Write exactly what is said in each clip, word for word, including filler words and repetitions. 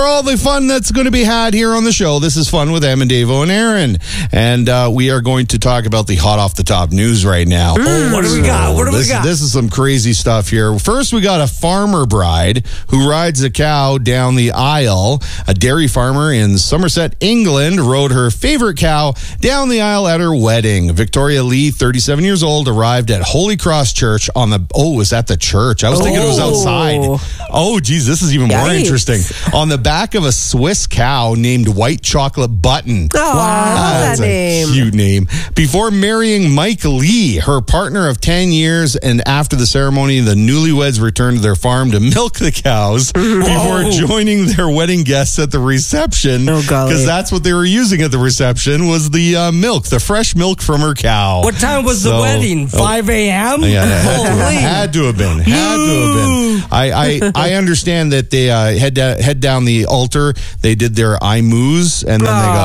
all the fun that's going to be had here on the show. This is Fun with Em and Davo and Aaron. And uh, we are going to talk about the hot off the top news right now. Oh, what do we got? What do this, we got? This is some crazy stuff here. First, we got a farmer bride who rides a cow down the aisle. A dairy farmer in Somerset, England, rode her favorite cow down the aisle at her wedding. Victoria Lee, thirty-seven years old, arrived at Holy Cross Church on the... Oh, it was at the church. I was thinking it was outside. Oh, geez, this is even more Yikes. interesting. On the back of a Swiss cow named White Chocolate Button. Oh, I love That's that a name. cute name. Before marrying Mike Lee, her partner of ten years, and after the ceremony, the newlyweds returned to their farm to milk the cows before joining their wedding guests at the reception. Oh, golly. Because that's what they were using at the reception was the uh, milk, the fresh milk from her cow. What time was the So- wedding? five a.m.? Yeah, it had, to, Holy. had to have been. Had to have been. I, I, I understand that they uh, head, da- head down the altar. They did their I moos, and then they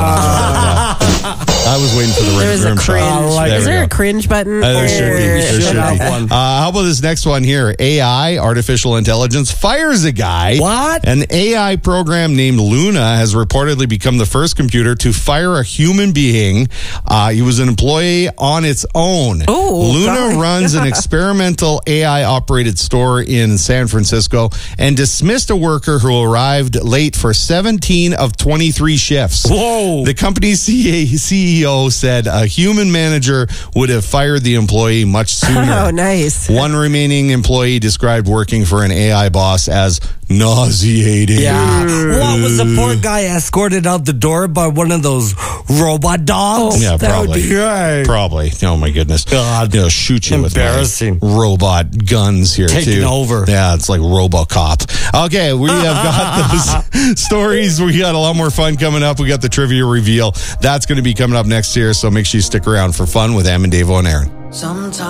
got into it. Yeah. I was waiting for the There's rim a shot. cringe. like There Is we there go. a cringe button? Uh, there should be. Or- There should have be. one. Uh, how about this next one here? A I, artificial intelligence, fires a guy. What? An A I program named Luna has reportedly become the first computer to fire a human being. Uh, he was an employee on its own. Oh, Luna God. runs an experimental A I-operated store in San Francisco and dismissed a worker who arrived late for seventeen of twenty-three shifts. Whoa. The company's C E O said a human manager would have fired the employee much sooner. Oh, nice. One remaining employee described working for an A I boss as nauseating. Yeah. What was the poor guy escorted out the door by one of those robot dogs? Yeah, That would probably. be right. Probably. Oh my goodness. God. They'll shoot you with my Embarrassing. robot guns here Taking too. over. Yeah, it's like RoboCop. Okay, we have got those stories. We got a lot more fun coming up. We got the trivia reveal. That's going to be coming up next year, so make sure you stick around for Fun with Em and Davo and Aaron. Sometimes